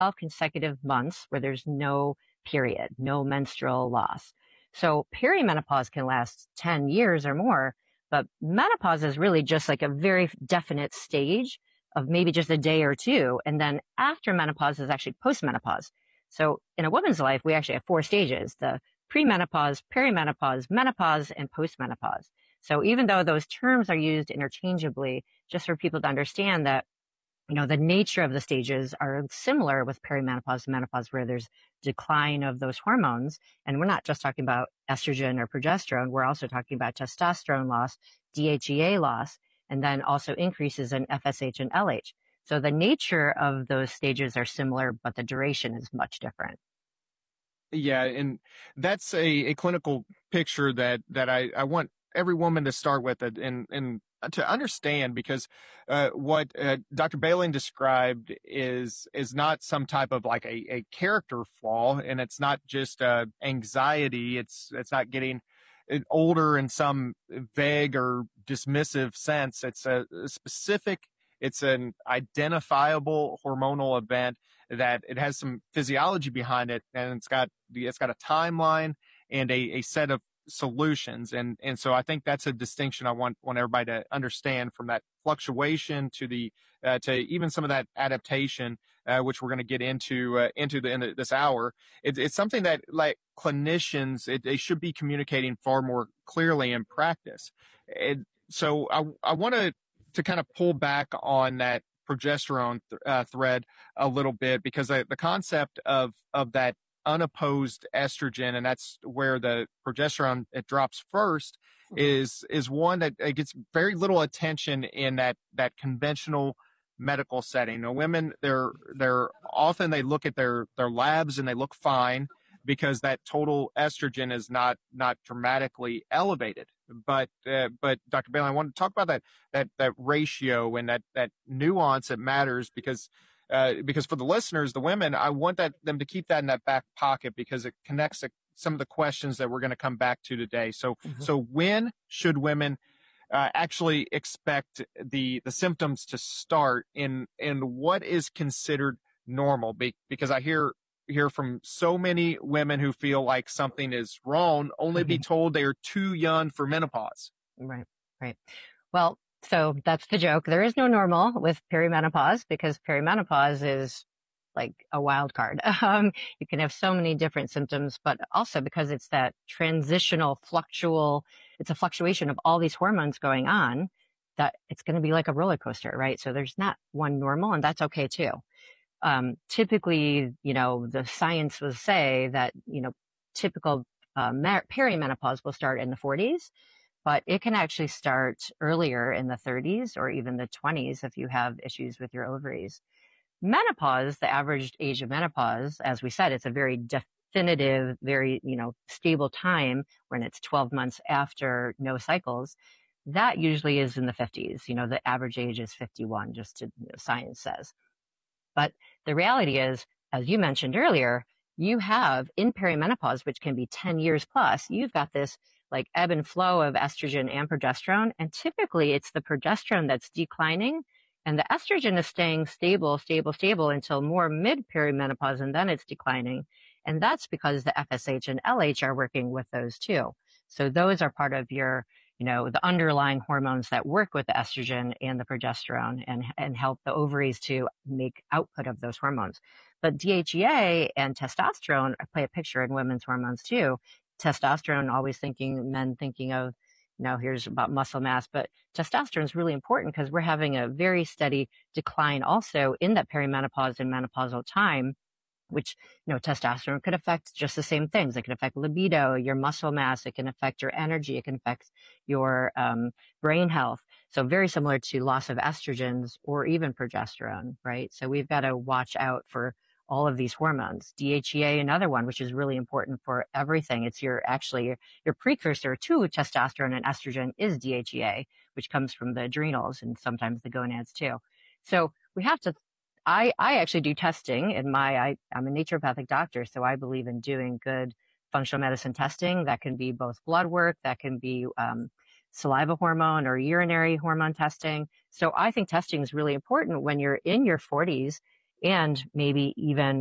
12 consecutive months where there's no period, no menstrual loss. So perimenopause can last 10 years or more, but menopause is really just like a very definite stage of maybe just a day or two. And then after menopause is actually postmenopause. So in a woman's life, we actually have four stages: the premenopause, perimenopause, menopause, and postmenopause. So even though those terms are used interchangeably, just for people to understand that, the nature of the stages are similar with perimenopause and menopause, where there's decline of those hormones. And we're not just talking about estrogen or progesterone. We're also talking about testosterone loss, DHEA loss, and then also increases in FSH and LH. So the nature of those stages are similar, but the duration is much different. Yeah, and that's a clinical picture that I want every woman to start with it and to understand, because what Dr. Balin described is not some type of like a character flaw, and it's not just anxiety. It's not getting older in some vague or dismissive sense. It's a specific, it's an identifiable hormonal event that it has some physiology behind it, and it's got a timeline and a set of solutions. And so I think that's a distinction I want everybody to understand, from that fluctuation to the to even some of that adaptation, which we're going to get into the end of this hour. It's something that, like clinicians, they should be communicating far more clearly in practice. So I want to kind of pull back on that progesterone thread a little bit, because the concept of that unopposed estrogen, and that's where the progesterone, it drops first, is one that gets very little attention in that conventional medical setting. Now, women, they're often, they look at their labs and they look fine, because that total estrogen is not dramatically elevated. But Dr. Balin, I want to talk about that ratio and that nuance that matters, because for the listeners, the women, I want them to keep that in that back pocket, because it connects some of the questions that we're going to come back to today. So when should women actually expect the symptoms to start, and what is considered normal? Because I hear from so many women who feel like something is wrong, only be told they are too young for menopause. Right. Well, so that's the joke. There is no normal with perimenopause, because perimenopause is like a wild card. You can have so many different symptoms, but also because it's that transitional it's a fluctuation of all these hormones going on, that it's going to be like a roller coaster, right? So there's not one normal, and that's okay too. Typically, the science will say that, typical perimenopause will start in the 40s, but it can actually start earlier in the 30s or even the 20s if you have issues with your ovaries. Menopause, the average age of menopause, as we said, it's a very definitive, very, stable time, when it's 12 months after no cycles. That usually is in the 50s. The average age is 51, just to, science says. But the reality is, as you mentioned earlier, you have in perimenopause, which can be 10 years plus, you've got this like ebb and flow of estrogen and progesterone. And typically it's the progesterone that's declining, and the estrogen is staying stable until more mid perimenopause, and then it's declining. And that's because the FSH and LH are working with those too. So those are part of your, the underlying hormones that work with the estrogen and the progesterone, and help the ovaries to make output of those hormones. But DHEA and testosterone play a picture in women's hormones too. Testosterone, men thinking of, here's about muscle mass, but testosterone is really important, because we're having a very steady decline also in that perimenopause and menopausal time, which, testosterone could affect just the same things. It can affect libido, your muscle mass. It can affect your energy. It can affect your brain health. So very similar to loss of estrogens or even progesterone, right? So we've got to watch out for all of these hormones. DHEA, another one, which is really important for everything. It's your precursor to testosterone and estrogen is DHEA, which comes from the adrenals and sometimes the gonads too. So we have to, I actually do testing I'm a naturopathic doctor, so I believe in doing good functional medicine testing. That can be both blood work, that can be saliva hormone or urinary hormone testing. So I think testing is really important when you're in your 40s. and maybe even